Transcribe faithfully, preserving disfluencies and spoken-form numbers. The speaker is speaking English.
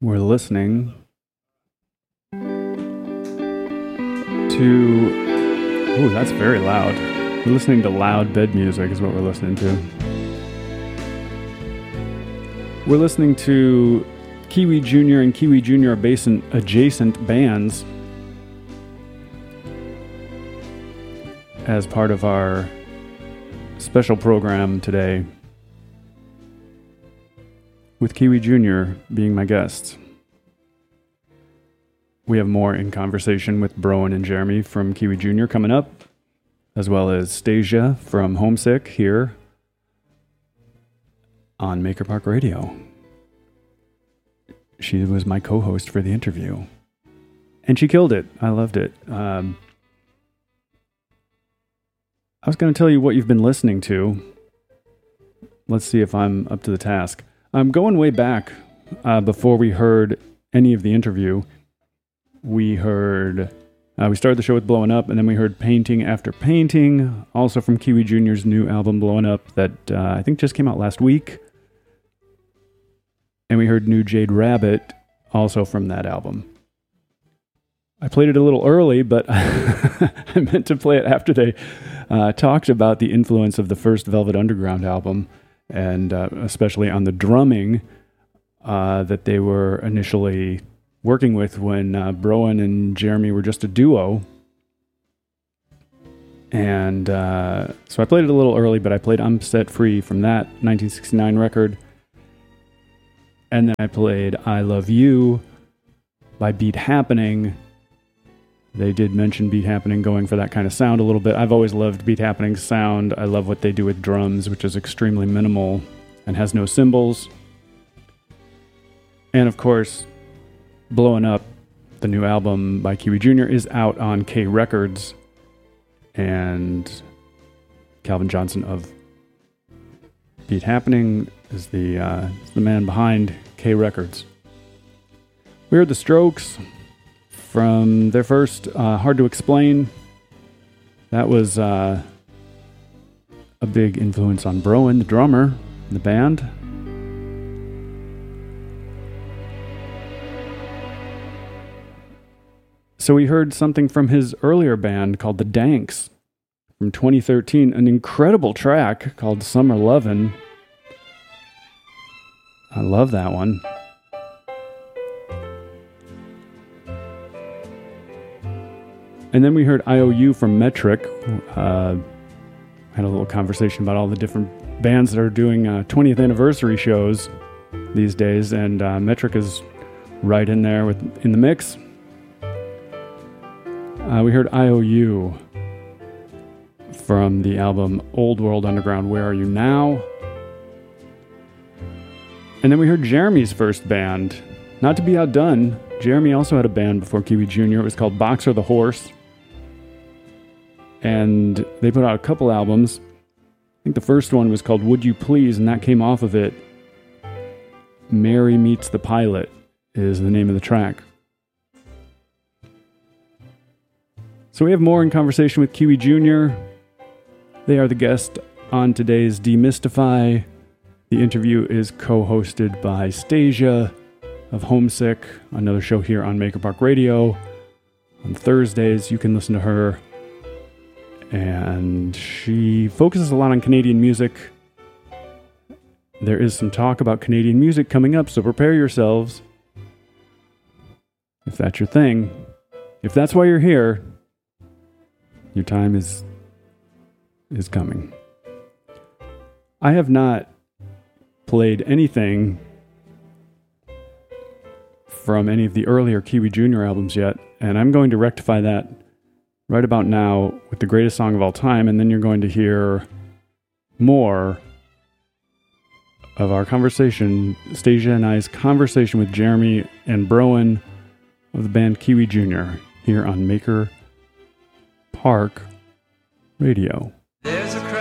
We're listening to... Ooh, that's very loud. We're listening to loud bed music is what we're listening to. We're listening to Kiwi Junior and Kiwi Junior adjacent, adjacent bands as part of our special program today, with Kiwi Junior being my guest. We have more in conversation with Broen and Jeremy from Kiwi Junior coming up, as well as Stasia from Homesick here on Maker Park Radio. She was my co-host for the interview, and she killed it. I loved it. Um, I was going to tell you what you've been listening to. Let's see if I'm up to the task. I'm going way back uh, before we heard any of the interview. We heard, uh, we started the show with Blowing Up, and then we heard Painting After Painting, also from Kiwi Junior's new album Blowing Up that uh, I think just came out last week. And we heard New Jade Rabbit, also from that album. I played it a little early, but I meant to play it after they uh, talked about the influence of the first Velvet Underground album, and uh, especially on the drumming uh, that they were initially working with when uh, Broen and Jeremy were just a duo. And uh, so I played it a little early, but I played I'm Set Free from that nineteen sixty-nine record. And then I played I Love You by Beat Happening. They did mention Beat Happening going for that kind of sound a little bit. I've always loved Beat Happening's sound. I love what they do with drums, which is extremely minimal and has no cymbals. And of course, Blowing Up, the new album by Kiwi Junior, is out on K Records. And Calvin Johnson of Beat Happening is the, uh, is the man behind K Records. We heard The Strokes from their first uh, Hard to Explain. That was uh, a big influence on Broen, the drummer in the band. So we heard something from his earlier band called The Danks from twenty thirteen, an incredible track called Summer Lovin'. I love that one. And then we heard I O U from Metric. Uh, had a little conversation about all the different bands that are doing uh, twentieth anniversary shows these days, and uh, Metric is right in there with in the mix. Uh, we heard I O U from the album Old World Underground, Where Are You Now? And then we heard Jeremy's first band. Not to be outdone, Jeremy also had a band before Kiwi Junior It was called Boxer the Horse. And they put out a couple albums. I think the first one was called Would You Please, and that came off of it. Mary Meets the Pilot is the name of the track. So we have more in conversation with Kiwi Junior They are the guest on today's Demystify. The interview is co-hosted by Stasia of Homesick, another show here on Maker Park Radio. On Thursdays, you can listen to her. And she focuses a lot on Canadian music. There is some talk about Canadian music coming up, so prepare yourselves. If that's your thing, if that's why you're here, your time is is coming. I have not played anything from any of the earlier Kiwi Junior albums yet, and I'm going to rectify that right about now with the greatest song of all time, and then you're going to hear more of our conversation, Stasia and I's conversation with Jeremy and Broen of the band Kiwi Junior here on Maker Park Radio.